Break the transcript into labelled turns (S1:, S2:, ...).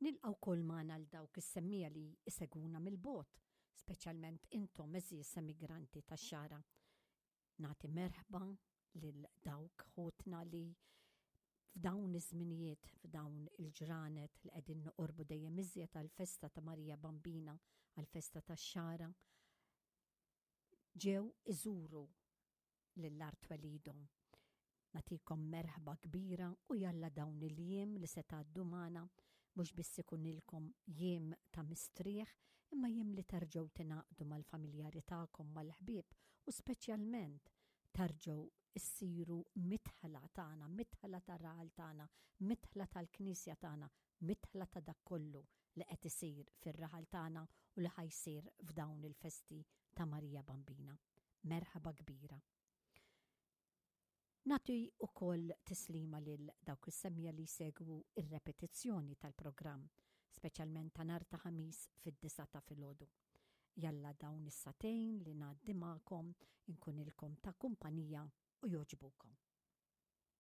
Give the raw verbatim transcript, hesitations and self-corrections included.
S1: Nilqaw kull magħna l dawk is-semmija li iseguna mill-bot, speċjalment intom eżis emigranti tax-xara. Nagħti merħba lil dawk ħutna li f'dawn iż-żminijiet, f'dawn il-ġranet li qegħdin noqorbu dejjem iżjed għall-festa ta' Marija Bambina, għall-festa tax-xara, ġew iżuru lill-Art Welidhom. Natikom merħba kbira u jalla dawn il-jiem li se tgħaddu magħna mhux biss ikunilkom jiem ta' mistrieħ, imma jiem li terġgħu tingħaqdu mal-familjari tagħkom mal-ħbieb u speċjalment terġgħu issiru mitħla tagħna, mitħla tar-raħal tagħna, mitħla tal-Knisja tagħna, mitħla ta' dak kollu li qed isir fir-raħal tagħna u li ħajsir f'dawn il-festi ta' Marija Bambina. Merħba kbira. Nagħti wkoll tislima lil dawk is-semmija li jsegwu ir-repetizzjoni tal-programm, speċjalment ta' nhar ta' ħamis fid-disa ta' filgħodu. Jalla dawn is-satejn li ngħaddi magħkom inkunilkom ta' kumpanija u jogħġbukom.